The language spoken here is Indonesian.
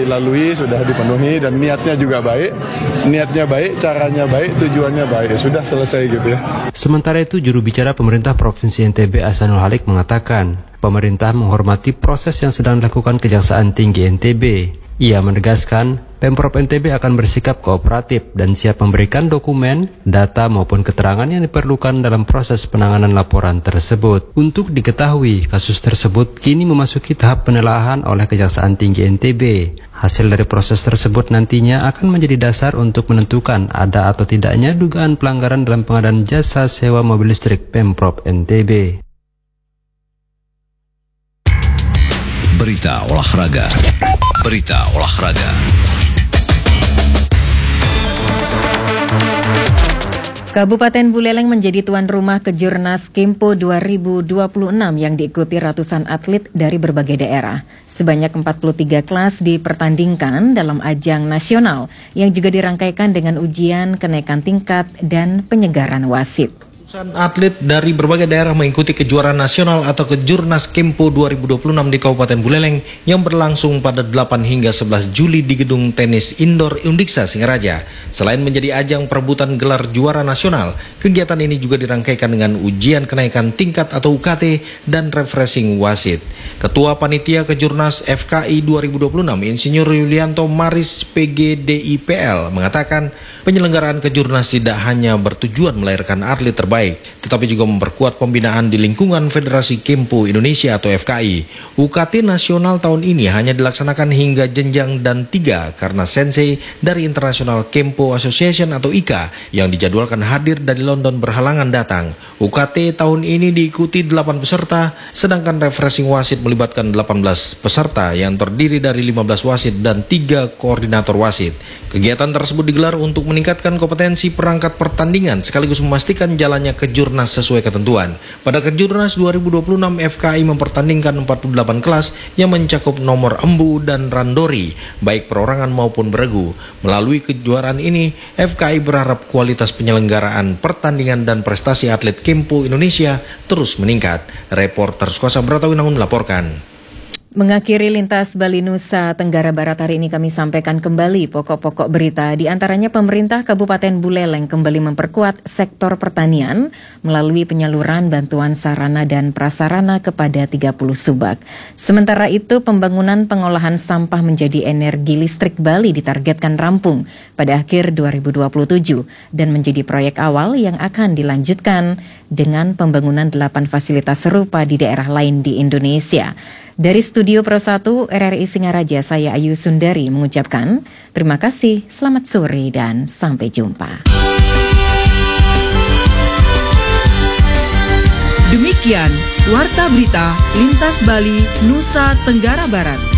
dilalui, sudah dipenuhi, dan niatnya juga baik. Niatnya baik, caranya baik, tujuannya baik. Sudah selesai gitu ya. Sementara itu, juru bicara pemerintah Provinsi NTB Ahsanul Halik mengatakan, pemerintah menghormati proses yang sedang dilakukan Kejaksaan Tinggi NTB. Ia menegaskan, Pemprov NTB akan bersikap kooperatif dan siap memberikan dokumen, data maupun keterangan yang diperlukan dalam proses penanganan laporan tersebut. Untuk diketahui, kasus tersebut kini memasuki tahap penelaahan oleh Kejaksaan Tinggi NTB. Hasil dari proses tersebut nantinya akan menjadi dasar untuk menentukan ada atau tidaknya dugaan pelanggaran dalam pengadaan jasa sewa mobil listrik Pemprov NTB. Berita olahraga. Kabupaten Buleleng menjadi tuan rumah Kejurnas Kempo 2026 yang diikuti ratusan atlet dari berbagai daerah. Sebanyak 43 kelas dipertandingkan dalam ajang nasional yang juga dirangkaikan dengan ujian kenaikan tingkat dan penyegaran wasit. Atlet dari berbagai daerah mengikuti kejuaraan nasional atau Kejurnas Kempo 2026 di Kabupaten Buleleng yang berlangsung pada 8 hingga 11 Juli di Gedung Tenis Indoor Undiksa Singaraja. Selain menjadi ajang perebutan gelar juara nasional, kegiatan ini juga dirangkaikan dengan ujian kenaikan tingkat atau UKT dan refreshing wasit. Ketua Panitia Kejurnas FKI 2026 Insinyur Yulianto Maris PGDIPL mengatakan penyelenggaraan Kejurnas tidak hanya bertujuan melahirkan atlet terbaik, tetapi juga memperkuat pembinaan di lingkungan Federasi Kempo Indonesia atau FKI. UKT nasional tahun ini hanya dilaksanakan hingga jenjang dan 3 karena sensei dari International Kempo Association atau IKA yang dijadwalkan hadir dari London berhalangan datang. UKT tahun ini diikuti 8 peserta, sedangkan refreshing wasit melibatkan 18 peserta yang terdiri dari 15 wasit dan 3 koordinator wasit. Kegiatan tersebut digelar untuk meningkatkan kompetensi perangkat pertandingan sekaligus memastikan jalannya Kejurnas sesuai ketentuan. Pada Kejurnas 2026 FKI mempertandingkan 48 kelas yang mencakup nomor embu dan randori, baik perorangan maupun beregu. Melalui kejuaraan ini, FKI berharap kualitas penyelenggaraan pertandingan dan prestasi atlet Kempo Indonesia terus meningkat. Reporter Sukosa Bratawinangun melaporkan. Mengakhiri lintas Bali Nusa Tenggara Barat hari ini kami sampaikan kembali pokok-pokok berita. Di antaranya pemerintah Kabupaten Buleleng kembali memperkuat sektor pertanian melalui penyaluran bantuan sarana dan prasarana kepada 30 subak. Sementara itu pembangunan pengolahan sampah menjadi energi listrik Bali ditargetkan rampung pada akhir 2027 dan menjadi proyek awal yang akan dilanjutkan dengan pembangunan 8 fasilitas serupa di daerah lain di Indonesia. Dari Studio Pro 1 RRI Singaraja, saya Ayu Sundari mengucapkan terima kasih, selamat sore dan sampai jumpa. Demikian Warta Berita Lintas Bali Nusa Tenggara Barat.